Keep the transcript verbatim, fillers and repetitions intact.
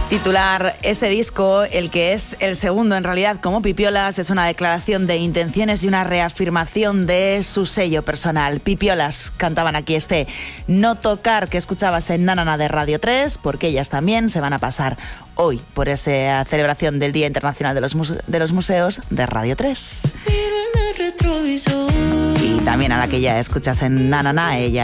Titular este disco, el que es el segundo en realidad como Pipiolas, es una declaración de intenciones y una reafirmación de su sello personal. Pipiolas cantaban aquí este No Tocar que escuchabas en Nanana de Radio tres, porque ellas también se van a pasar hoy por esa celebración del Día Internacional de los, Muse- de los Museos de Radio tres. Y también a la que ya escuchas en Nanana, ella